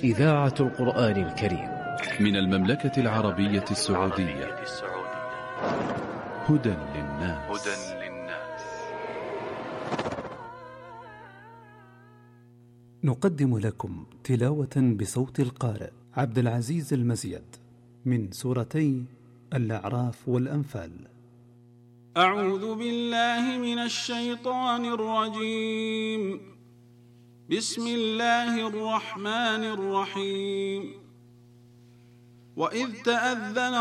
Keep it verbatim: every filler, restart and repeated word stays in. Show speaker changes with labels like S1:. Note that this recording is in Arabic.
S1: إذاعة القرآن الكريم
S2: من المملكة العربية السعودية. هدى للناس.
S3: نقدم لكم تلاوة بصوت القارئ عبد العزيز المزيد من سورتي الأعراف والأنفال.
S4: أعوذ بالله من الشيطان الرجيم. بسم الله الرحمن الرحيم. وإذ تأذن